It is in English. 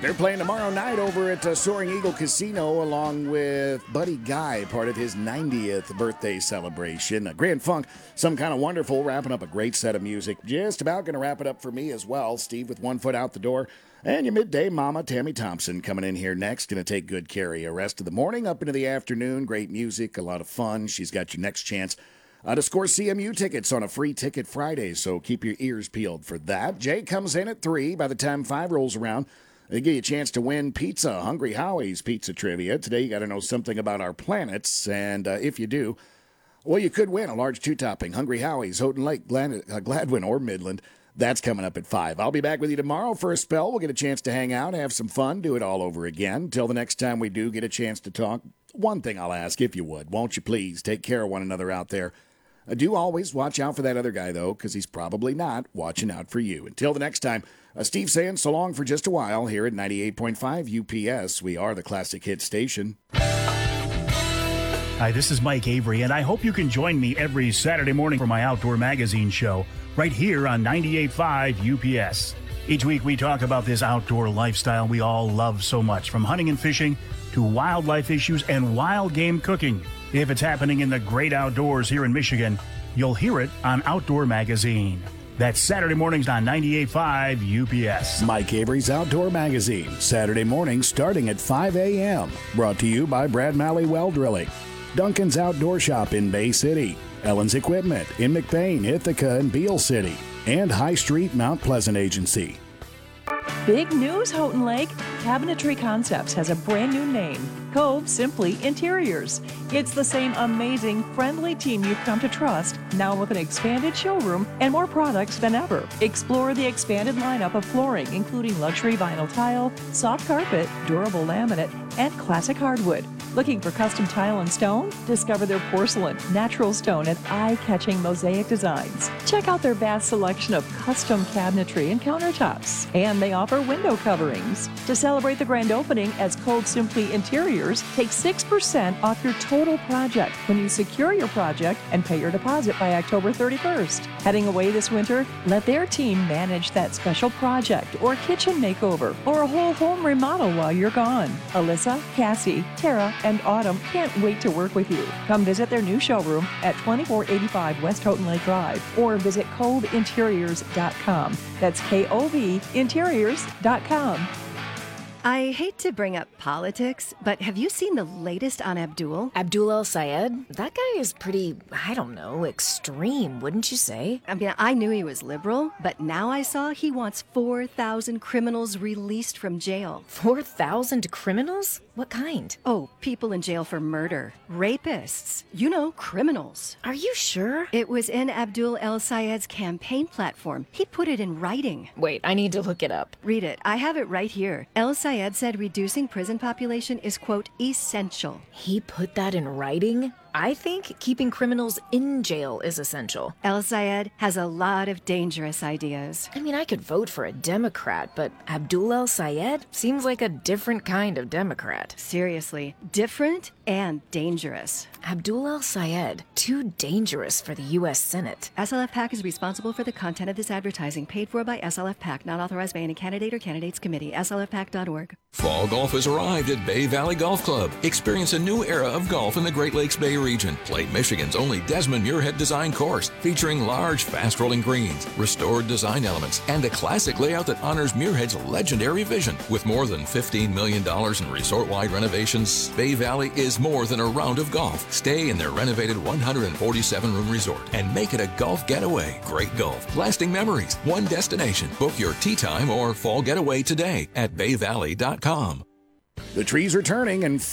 They're playing tomorrow night over at Soaring Eagle Casino along with Buddy Guy, part of his 90th birthday celebration. Grand Funk, Some Kind of Wonderful, wrapping up a great set of music. Just about going to wrap it up for me as well. Steve with one foot out the door. And your midday mama, Tammy Thompson, coming in here next. Going to take good care of you rest of the morning up into the afternoon. Great music, a lot of fun. She's got your next chance to score CMU tickets on a free ticket Friday, so keep your ears peeled for that. Jay comes in at 3. By the time 5 rolls around, they give you a chance to win pizza, Hungry Howie's Pizza Trivia. Today you got to know something about our planets, and if you do, well, you could win a large 2-topping Hungry Howie's, Houghton Lake, Gladwin, or Midland. That's coming up at 5. I'll be back with you tomorrow for a spell. We'll get a chance to hang out, have some fun, do it all over again. Until the next time we do get a chance to talk, one thing I'll ask, if you would, won't you please take care of one another out there. Do always watch out for that other guy, though, because he's probably not watching out for you. Until the next time, Steve saying so long for just a while here at 98.5 UPS. We are the Classic Hit Station. Hi, this is Mike Avery, and I hope you can join me every Saturday morning for my Outdoor Magazine show right here on 98.5 UPS. Each week we talk about this outdoor lifestyle we all love so much, from hunting and fishing to wildlife issues and wild game cooking. If it's happening in the great outdoors here in Michigan, you'll hear it on Outdoor Magazine. That's Saturday mornings on 98.5 UPS. Mike Avery's Outdoor Magazine, Saturday mornings starting at 5 a.m. Brought to you by Brad Malley Well Drilling, Duncan's Outdoor Shop in Bay City, Ellen's Equipment in McBain, Ithaca, and Beale City, and High Street Mount Pleasant Agency. Big news, Houghton Lake. Cabinetry Concepts has a brand new name, Cove Simply Interiors. It's the same amazing, friendly team you've come to trust, now with an expanded showroom and more products than ever. Explore the expanded lineup of flooring, including luxury vinyl tile, soft carpet, durable laminate, and classic hardwood. Looking for custom tile and stone? Discover their porcelain, natural stone, and eye-catching mosaic designs. Check out their vast selection of custom cabinetry and countertops. And they offer window coverings. To celebrate the grand opening as Cove Simply Interiors, take 6% off your total project when you secure your project and pay your deposit by October 31st. Heading away this winter? Let their team manage that special project or kitchen makeover or a whole home remodel while you're gone. Alyssa, Cassie, Tara, and Autumn can't wait to work with you. Come visit their new showroom at 2485 West Houghton Lake Drive or visit coveinteriors.com. That's KOV Interiors.com. I hate to bring up politics, but have you seen the latest on Abdul? Abdul El-Sayed? That guy is pretty, extreme, wouldn't you say? I mean, I knew he was liberal, but now I saw he wants 4,000 criminals released from jail. 4,000 criminals? What kind? Oh, people in jail for murder. Rapists. You know, criminals. Are you sure? It was in Abdul El-Sayed's campaign platform. He put it in writing. Wait, I need to look it up. Read it. I have it right here. El-Sayed said reducing prison population is, quote, essential. He put that in writing? I think keeping criminals in jail is essential. El-Sayed has a lot of dangerous ideas. I mean, I could vote for a Democrat, but Abdul El-Sayed seems like a different kind of Democrat. Seriously, different and dangerous. Abdul El-Sayed, too dangerous for the U.S. Senate. SLF PAC is responsible for the content of this advertising, paid for by SLF PAC, not authorized by any candidate or candidates committee. SLFPAC.org. Fall golf has arrived at Bay Valley Golf Club. Experience a new era of golf in the Great Lakes Bay region. Play Michigan's only Desmond Muirhead design course, featuring large, fast-rolling greens, restored design elements, and a classic layout that honors Muirhead's legendary vision. With more than $15 million in resort-wide renovations, Bay Valley is more than a round of golf. Stay in their renovated 147-room resort and make it a golf getaway. Great golf, lasting memories, one destination. Book your tee time or fall getaway today at bayvalley.com. The trees are turning and